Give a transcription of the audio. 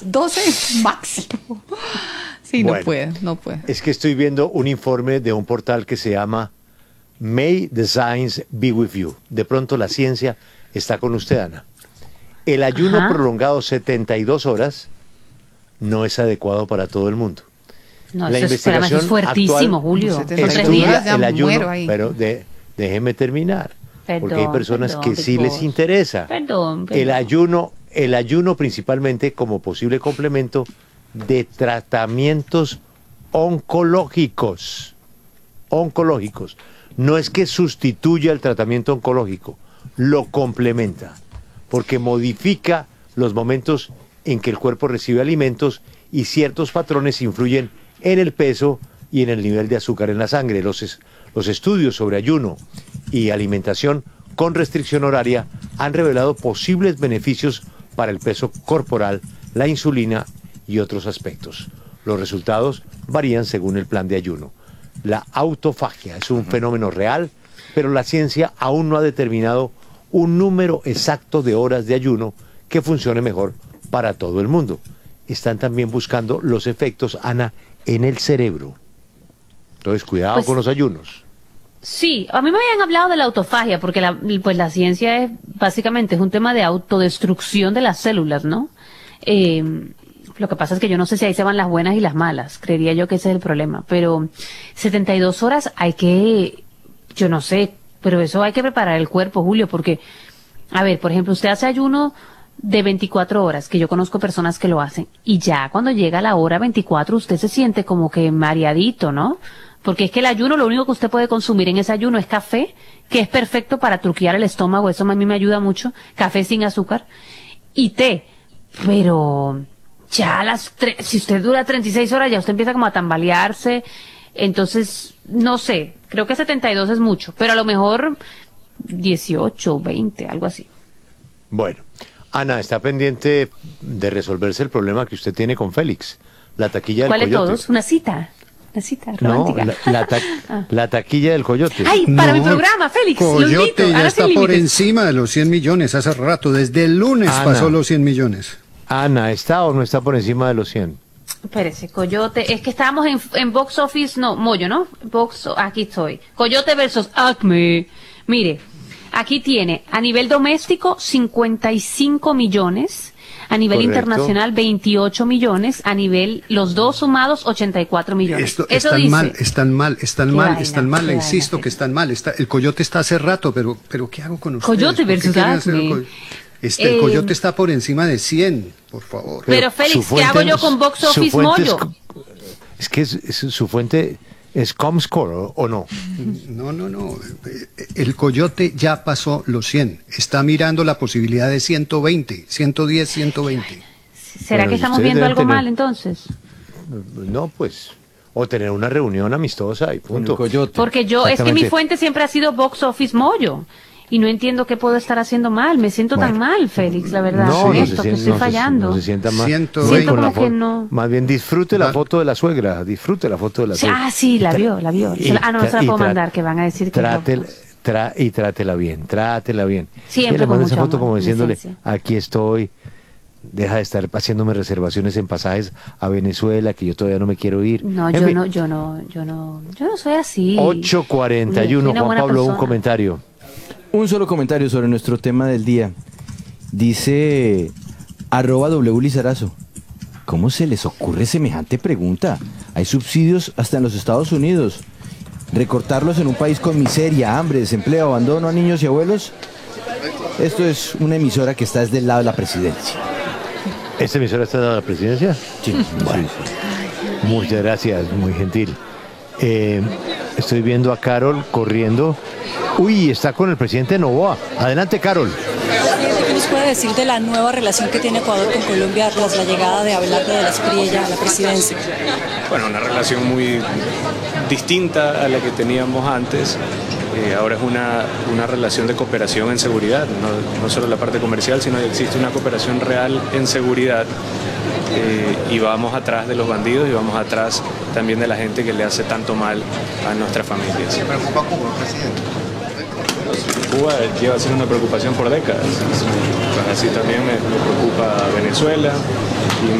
12 máximo. Sí, Bueno, no puede. Es que estoy viendo un informe de un portal que se llama May the Science Be With You. De pronto la ciencia está con usted, Ana. El ayuno prolongado 72 horas no es adecuado para todo el mundo. No, La eso investigación es fuertísimo, actual Julio. Son 3 estudia días. Ya el ayuno, muero ahí. pero déjeme terminar, porque hay personas que sí Big les Boss. interesa. Perdón. El ayuno principalmente como posible complemento de tratamientos oncológicos. Oncológicos. No es que sustituya el tratamiento oncológico, lo complementa, porque modifica los momentos en que el cuerpo recibe alimentos y ciertos patrones influyen en el peso y en el nivel de azúcar en la sangre. Los estudios sobre ayuno y alimentación con restricción horaria han revelado posibles beneficios para el peso corporal, la insulina y otros aspectos. Los resultados varían según el plan de ayuno. La autofagia es un fenómeno real, pero la ciencia aún no ha determinado un número exacto de horas de ayuno que funcione mejor para todo el mundo. Están también buscando los efectos, Ana, en el cerebro. Entonces, cuidado con los ayunos. Sí, a mí me habían hablado de la autofagia, porque la ciencia es básicamente es un tema de autodestrucción de las células, ¿no? Lo que pasa es que yo no sé si ahí se van las buenas y las malas. Creería yo que ese es el problema. Pero 72 horas yo no sé, pero eso hay que preparar el cuerpo, Julio, porque, a ver, por ejemplo, usted hace ayuno de 24 horas, que yo conozco personas que lo hacen, y ya cuando llega la hora 24 usted se siente como que mareadito, ¿no? Porque es que el ayuno, lo único que usted puede consumir en ese ayuno es café, que es perfecto para truquear el estómago, eso a mí me ayuda mucho, café sin azúcar, y té, pero ya si usted dura 36 horas ya usted empieza como a tambalearse, entonces, no sé, creo que 72 es mucho, pero a lo mejor 18, 20, algo así. Bueno, Ana, está pendiente de resolverse el problema que usted tiene con Félix, la taquilla del ¿Cuál de coyote. todos? Una cita romántica. No, la taquilla del coyote. Ay, para mi programa, Félix, lo invito. Coyote ya Ahora está sin por límites. encima de los 100 millones hace rato. Desde el lunes Ana. pasó los 100 millones. Ana, ¿está o no está por encima de los 100? Espérese, Coyote, es que estábamos en Box Office, no, Moyo, ¿no? Aquí estoy. Coyote versus Acme. Mire, aquí tiene a nivel doméstico 55 millones, a nivel Correcto. internacional 28 millones, a nivel, los dos sumados 84 millones. Esto Eso están dice. mal, están mal, están Qué mal, vaina, están mal, qué insisto vaina, que están mal. El coyote está hace rato, pero ¿qué hago con ustedes? Coyote ¿Por qué versus quieren hacer Acme. el coyote está por encima de 100, por favor. Pero Félix, ¿qué hago yo con Box Office Moyo? Es que su fuente es Comscore, ¿o no? No. El coyote ya pasó los 100. Está mirando la posibilidad de 120, 110, 120. ¿Será Bueno, que estamos ustedes viendo deben algo tener- mal entonces? No, pues. O tener una reunión amistosa y punto. coyote. Porque es que mi Exactamente. fuente siempre ha sido Box Office Moyo. Y no entiendo qué puedo estar haciendo mal. Me siento tan Bueno. mal, Félix, la verdad. No, con no esto, se que sienta, estoy fallando. no se sienta mal. 120. Siento Con la como que fo- no. Más bien disfrute la Va- foto de la suegra, disfrute la foto de la Sí, suegra. sí, la vio. No se la puedo mandar, que van a decir que Trátela, no. y trátela bien. Siempre Y le con manda esa mucho foto amor, como diciéndole, decencia. aquí estoy, deja de estar haciéndome reservaciones en pasajes a Venezuela, que yo todavía no me quiero ir. No, En yo fin, no soy así. 8:41, Soy una Juan buena Pablo, un persona. comentario. Un solo comentario sobre nuestro tema del día. Dice @W Lizarazo. ¿Cómo se les ocurre semejante pregunta? Hay subsidios hasta en los Estados Unidos. ¿Recortarlos en un país con miseria, hambre, desempleo, abandono a niños y abuelos? Esto es una emisora que está desde el lado de la presidencia. ¿Esta emisora está dando la presidencia? Sí, Bueno, muchas gracias, muy gentil. Estoy viendo a Carol corriendo. Uy, está con el presidente Noboa. Adelante, Carol. Presidente, ¿qué nos puede decir de la nueva relación que tiene Ecuador con Colombia tras la llegada de Abelardo de la Espriella a la presidencia? Bueno, una relación muy distinta a la que teníamos antes. Ahora es una relación de cooperación en seguridad, no solo la parte comercial, sino que existe una cooperación real en seguridad. Y vamos atrás de los bandidos y vamos atrás también de la gente que le hace tanto mal a nuestras familias. ¿Se preocupa Cuba, presidente? Cuba lleva siendo una preocupación por décadas. Pues así también me preocupa Venezuela.